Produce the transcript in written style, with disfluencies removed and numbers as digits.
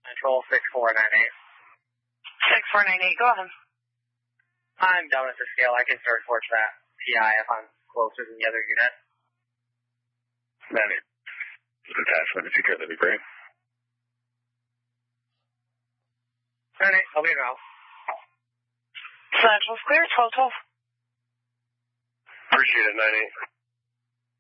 Control 6498. 6498, go ahead. I'm done with the scale. I can start towards that PI if I'm closer than the other unit. 98. Detachment, if you could, that'd be great. 98, I'll be around. Central's clear, 1212. Appreciate it, 98.